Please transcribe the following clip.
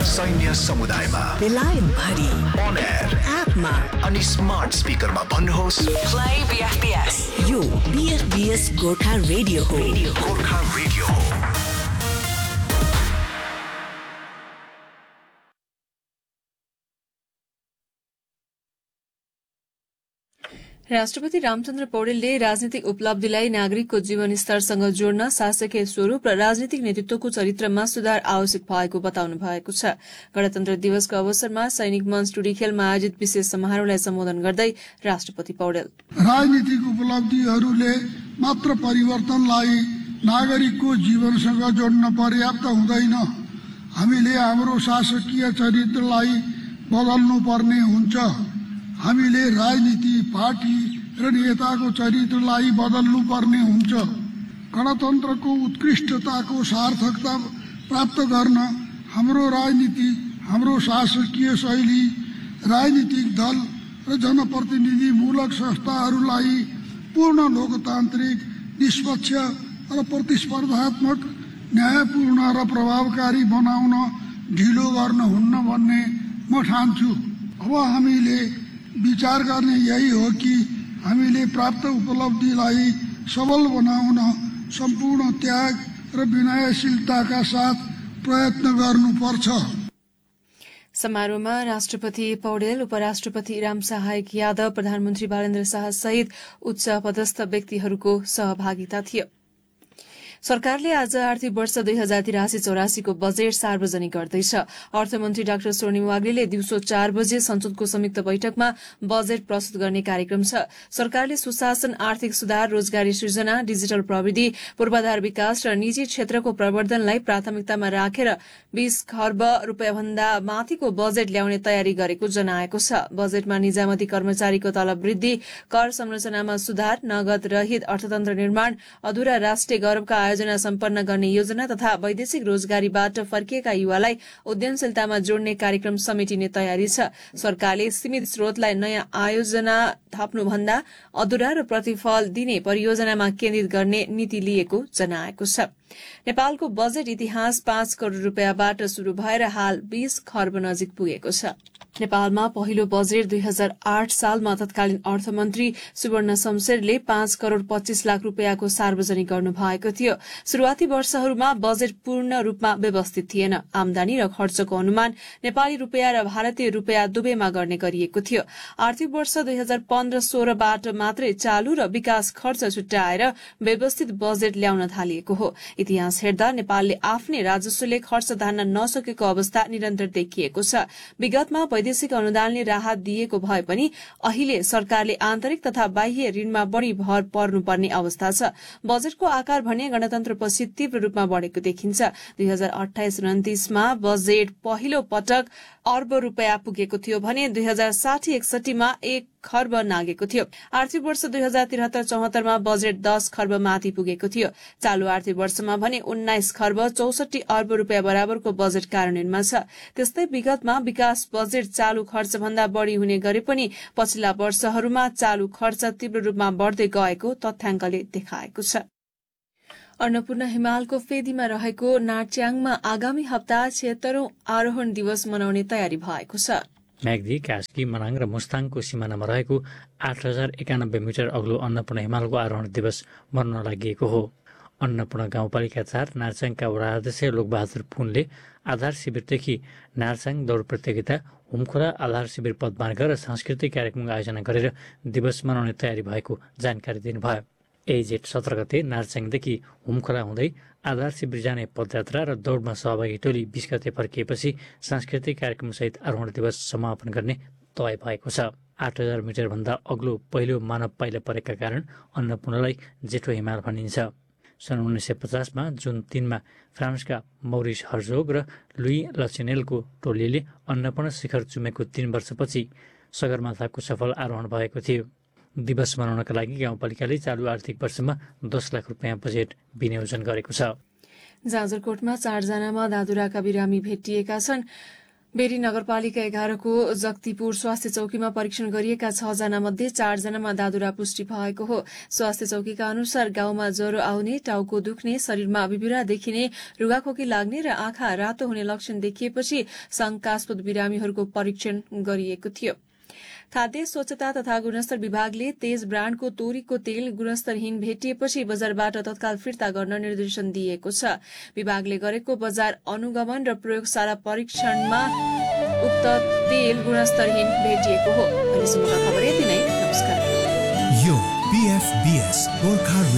सैन्य समुदायमा, बेलायत भरि, on air, एपमा अनि स्मार्ट स्पिकरमा भन्नुहोस् प्ले बीएफबीएस। यो बीएफबीएस गोर्खा रेडियो हो। गोर्खा रेडियो हो। राष्ट्रपति रामचन्द्र पौडेलले राजनीतिक उपलब्धिलाई नागरिकको जीवनस्तरसँग जोड्न शासकीय स्वरूप र राजनीतिक नेतृत्वको चरित्रमा सुधार आवश्यक भएको बताउनु भएको छ। गणतन्त्र दिवसको अवसरमा सैनिक मञ्च टुडीखेलमा आयोजित विशेष समारोहलाई सम्बोधन गर्दै राष्ट्रपति पौडेल राजनीतिक उपलब्धिहरूले मात्र परिवर्तनलाई नागरिकको जीवनसँग जोड्न पर्याप्त हुँदैन। हामीले हाम्रो शासकीय चरित्रलाई बदल्नु पर्ने हुन्छ। हामीले राजनीति पार्टी र नेताको चरित्रलाई बदल्नु पर्ने हुन्छ। गणतन्त्रको उत्कृष्टताको सार्थकता प्राप्त गर्न हाम्रो राजनीति, हाम्रो शासकीय शैली, राजनीतिक दल र जनप्रतिनिधिमूलक संस्थाहरूलाई पूर्ण लोकतान्त्रिक, निष्पक्ष र प्रतिस्पर्धात्मक, न्यायपूर्ण र प्रभावकारी बनाउन ढिलो गर्न हुन्न भन्ने म ठान्छु। अब हामीले विचार गर्ने यही हो कि हामीले प्राप्त उपलब्धिलाई सबल बनाउन सम्पूर्ण त्याग र विनयशीलताका साथ प्रयत्न गर्नुपर्छ। समारोहमा राष्ट्रपति पौडेल, उपराष्ट्रपति रामसहायक यादव, प्रधानमन्त्री बालेन्द्र शाह सहित उच्च पदस्थ व्यक्तिहरूको सहभागिता थियो। सरकारले आज आर्थिक वर्ष 2083-84 को बजेट सार्वजनिक गर्दैछ। अर्थमन्त्री डाक्टर स्वर्णिम वाग्लेले दिउँसो 4 बजे संसदको संयुक्त बैठकमा बजेट प्रस्तुत गर्ने कार्यक्रम छ। सरकारले सुशासन, आर्थिक सुधार, रोजगारी सृजना, डिजिटल प्रविधि, पूर्वाधार विकास र निजी क्षेत्रको प्रवर्धनलाई प्राथमिकतामा राखेर 20 खर्ब रूपियाँ भन्दा माथिको बजेट ल्याउने तयारी गरेको जनाएको छ। बजेटमा निजामती कर्मचारीको तलब वृद्धि, कर संरचनामा सुधार, नगद रहित अर्थतन्त्र निर्माण, अधूरा राष्ट्रिय गौरवका आयोजना सम्पन्न गर्ने योजना तथा वैदेशिक रोजगारीबाट फर्किएका युवालाई उद्यमशीलतामा जोड्ने कार्यक्रम समेटिने तयारी छ। सरकारले सीमित स्रोतलाई नयाँ आयोजना थप्नुभन्दा अधूरा र प्रतिफल दिने परियोजनामा केन्द्रित गर्ने नीति लिएको जनाएको छ। नेपालको बजेट इतिहास 5 करोड़ रूपियाँबाट शुरू भएर हाल 20 खर्ब नजिक पुगेको छ। नेपालमा पहिलो बजेट 2008 सालमा तत्कालीन अर्थमन्त्री सुवर्ण शमशेरले 5 करोड़ 25 लाख रूपियाँको सार्वजनिक गर्नु भएको थियो। शुरूआती वर्षहरूमा बजेट पूर्ण रूपमा व्यवस्थित थिएन। आमदानी र खर्चको अनुमान नेपाली रूपियाँ र भारतीय रूपियाँ दुवैमा गर्ने गरिएको थियो। आर्थिक वर्ष 2015-16 बाट मात्रै चालू र विकास खर्च छुट्याएर व्यवस्थित बजेट ल्याउन थालिएको हो। इतिहास हेर्दा नेपालले आफ्नै राजस्वले खर्च धान्न नसकेको अवस्था निरन्तर देखिएको छ। विगतमा वैदेशिक अनुदानले राहत दिएको भए पनि अहिले सरकारले आन्तरिक तथा बाह्य ऋणमा बढ़ी भर पर्नुपर्ने अवस्था छ। बजेटको आकार भने गणतन्त्रपछि तीव्र रूपमा बढ़ेको देखिन्छ। 2028-29 मा बजेट पहिलो पटक अर्ब रूपियाँ पुगेको थियो भने 2060-61 मा 1 खर्ब नागेको थियो। आर्थिक वर्ष 2073-74 मा बजेट 10 खर्ब माथि पुगेको थियो। चालू आर्थिक वर्षमा भने 19 खर्ब 64 अर्ब रूपियाँ बराबरको बजेट कार्यान्वयनमा छ। त्यस्तै विगतमा विकास बजेट चालू खर्च भन्दा बढ़ी हुने गरे पनि पछिल्ला वर्षहरूमा चालू खर्च तीव्र रूपमा बढ़दै गएको तथ्याङ्कले देखाएको छ। अन्नपूर्ण हिमालको फेदीमा रहेको नार्च्याङमा आगामी हप्ता 76औं आरोहण दिवस मनाउने तयारी भएको छ। म्याग्दी, कास्की, मनाङ र मुस्ताङको सिमानामा रहेको 8091 मिटर अग्लो अन्नपूर्ण हिमालको आरोहण दिवस मनाउन लागि हो। अन्नपूर्ण गाउँपालिका 4 नार्चाङका वडा अध्यक्ष लोकबहादुर पुनले आधार शिविरदेखि नार्चाङ दौड प्रतियोगिता, हुमखोला आधार शिविर पदमार्ग र सांस्कृतिक कार्यक्रमको आयोजना गरेर दिवस मनाउने तयारी भएको जानकारी दिनुभयो। जेठ 17 गते नार्चाङदेखि हुमखोला हुँदै आधार शिविर जाने पदयात्रा र दौडमा सहभागी टोली 20 गते फर्किएपछि सांस्कृतिक कार्यक्रमसहित आरोहण दिवस समापन गर्ने तय भएको छ। 8000 मिटर भन्दा अग्लो पहिलो मानव पाइला परेका कारण अन्नपूर्णलाई जेठो हिमाल भनिन्छ। सन् 1950 मा जुन 3 मा फ्रान्सका मौरिस हर्जोग र लुई लचेनेलको टोलीले अन्नपूर्ण शिखर चुमेको 3 वर्षपछि सगरमाथाको सफल आरोहण भएको थियो। दिवस मनाउनका लागि गाउँपालिकाले चालू आर्थिक वर्षमा 10 लाख रुपियाँ बजेट विनियोजन गरेको छ। जाजरकोटमा 4 जनामा दादुराका बिरामी भेटिएका छन्। बेरी नगरपालिका 11 को जक्तिपुर स्वास्थ्य चौकीमा परीक्षण गरिएका 6 जना मध्ये 4 जनामा दादुरा पुष्टि भएको हो। स्वास्थ्य चौकीका अनुसार गाउँमा ज्वरो आउने, टाउको दुख्ने, शरीरमा विभिरा देखिने, रुगाखोकी लाग्ने र आँखा रातो हुने लक्षण देखिएपछि शंकास्पद बिरामीहरूको परीक्षण गरिएको थियो। खाद्य स्वच्छता तथा गुणस्तर विभागले तेज ब्रान्डको तोरीको तेल गुणस्तरहीन भेटिएपछि बजारबाट तत्काल फिर्ता गर्न निर्देशन दिएको छ। विभागले गरेको बजार अनुगमन र प्रयोगशाला परीक्षणमा उक्त तेल गुणस्तरहीन भेटिएको हो। अहिलेसम्मका खबर यति नै। नमस्कार। यो PFBS गोर्खा